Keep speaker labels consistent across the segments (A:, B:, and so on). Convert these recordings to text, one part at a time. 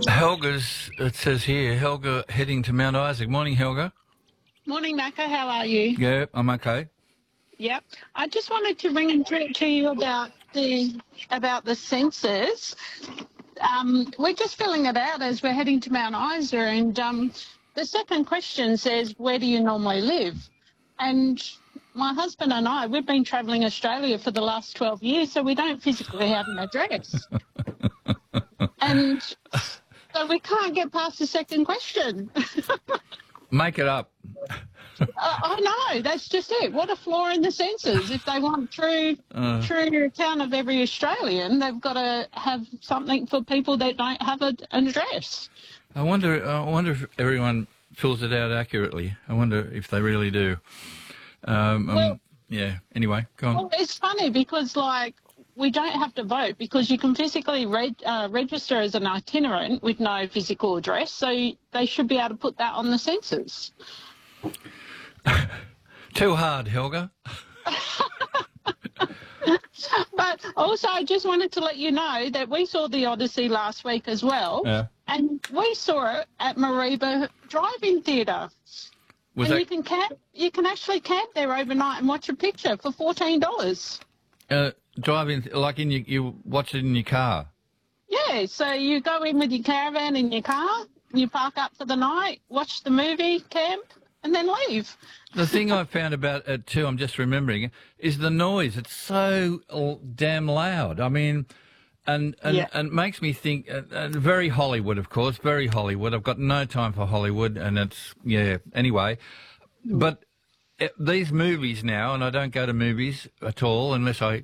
A: Helga's, it says here, Helga heading to Mount Isaac. Morning, Helga.
B: Morning, Macca. How are you?
A: Yeah, I'm okay.
B: Yep. I just wanted to ring and talk to you about the census. We're just filling it out as we're heading to Mount Isa, and the second question says, "Where do you normally live?" And my husband and I, we've been travelling Australia for the last 12 years, so we don't physically have an address, and so we can't get past the second question.
A: Make it up.
B: I know, that's just it. What a flaw in the census. If they want true account of every Australian, they've got to have something for people that don't have an address.
A: I wonder if everyone fills it out accurately. I wonder if they really do. Yeah, anyway, go on.
B: Well, it's funny because, we don't have to vote because you can physically register as an itinerant with no physical address, so they should be able to put that on the census.
A: Too hard, Helga.
B: But also, I just wanted to let you know that we saw the Odyssey last week as well, and we saw it at Mareeba Drive-In Theatre. You can actually camp there overnight and watch a picture for $14.
A: Driving, like you watch it in your car?
B: Yeah, so you go in with your caravan in your car, you park up for the night, watch the movie, camp, and then leave.
A: The thing I found about it too, I'm just remembering, is the noise. It's so damn loud. I mean, and it makes me think, very Hollywood, of course, very Hollywood. I've got no time for Hollywood, and anyway. But these movies now, and I don't go to movies at all unless I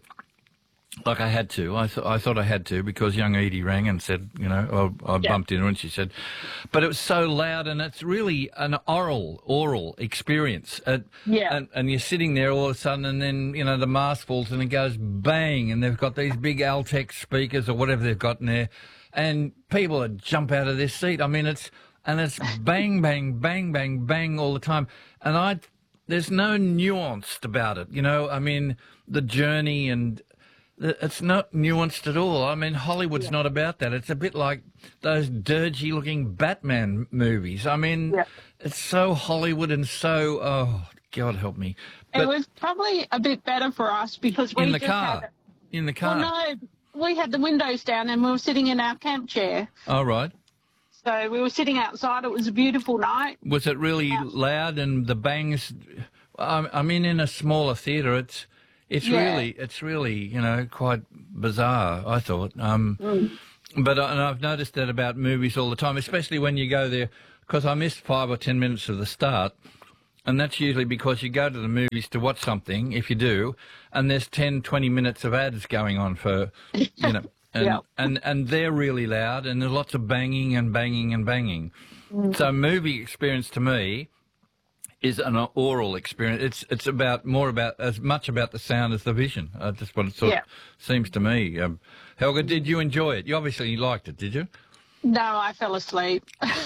A: had to. I thought I had to because young Edie rang and said, I bumped into her and she said, but it was so loud and it's really an oral experience. And you're sitting there all of a sudden and then, the mask falls and it goes bang and they've got these big Altex speakers or whatever they've got in there and people would jump out of their seat. I mean, it's bang, bang, bang, bang, bang all the time. And there's no nuance about it, I mean, the journey and it's not nuanced at all. I mean, Hollywood's not about that. It's a bit like those dirgy-looking Batman movies. I mean, it's so Hollywood and so, oh, God help me. But
B: it was probably a bit better for us because we
A: in the car.
B: Well, no, we had the windows down and we were sitting in our camp chair.
A: Oh, right.
B: So we were sitting outside. It was a beautiful night.
A: Was it really loud and the bangs? I mean, in a smaller theatre, it's really, quite bizarre, I thought. But I've noticed that about movies all the time, especially when you go there, because I missed 5 or 10 minutes of the start, and that's usually because you go to the movies to watch something, if you do, and there's 10, 20 minutes of ads going on for, and they're really loud, and there's lots of banging and banging and banging. So movie experience to me is an oral experience. It's more about as much about the sound as the vision. Just what it sort of seems to me. Helga, did you enjoy it? You obviously liked it, did you?
B: No, I fell asleep.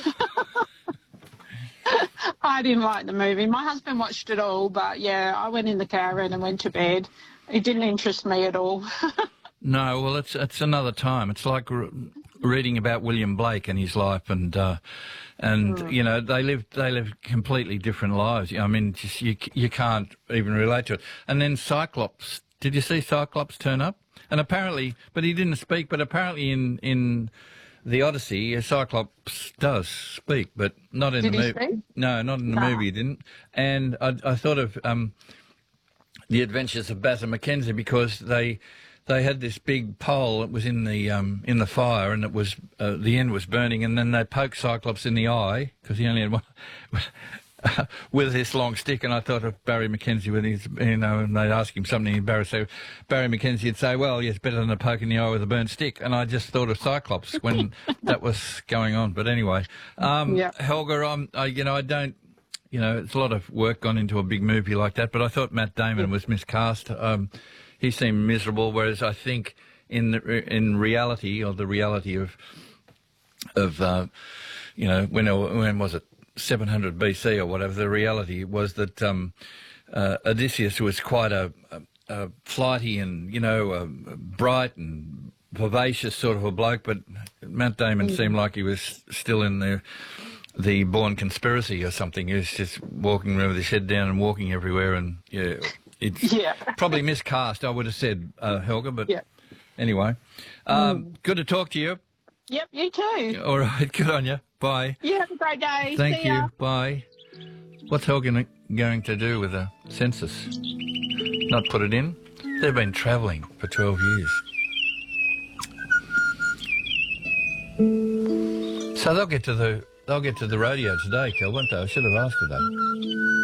B: I didn't like the movie. My husband watched it all, but I went in the caravan and went to bed. It didn't interest me at all.
A: No, well, it's another time. It's like reading about William Blake and his life, and they live completely different lives. I mean, just, you can't even relate to it. And then Cyclops. Did you see Cyclops turn up? And apparently, but he didn't speak. But apparently, in the Odyssey, Cyclops does speak, but not in the movie.
B: Speak?
A: No, not in the movie. He didn't. And I thought of the Adventures of Basil Mackenzie because they had this big pole that was in the fire, and it was the end was burning, and then they poked Cyclops in the eye because he only had one with this long stick. And I thought of Barry Mackenzie when he's and they'd ask him something, and Barry Mackenzie would say, "Well, yes, better than a poke in the eye with a burnt stick." And I just thought of Cyclops when that was going on. But anyway, Helga, I don't. It's a lot of work gone into a big movie like that. But I thought Matt Damon was miscast. He seemed miserable, whereas I think in reality, or the reality of when was it, 700 BC or whatever, the reality was that Odysseus was quite a flighty and bright and vivacious sort of a bloke, but Matt Damon seemed like he was still in the Bourne Conspiracy or something. He was just walking around with his head down and walking everywhere, and it's probably miscast, I would have said, Helga, but anyway. Good to talk to you.
B: Yep, you too.
A: All right, good on you. Bye.
B: You have a great day.
A: Thank
B: See
A: you.
B: ya.
A: Bye. What's Helga going to do with the census? Not put it in? They've been travelling for 12 years. So they'll get to the rodeo today, Kel, won't they? I should have asked her that.